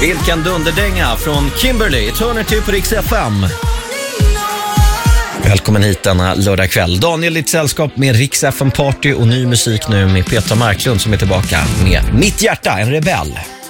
Vilken dunderdänga från Kimberly, Eternity på Rix FM. Välkommen hit denna lördag kväll. Daniel, ditt sällskap med Rix FM Party och ny musik nu med Petra Marklund som är tillbaka med Mitt hjärta, en rebell.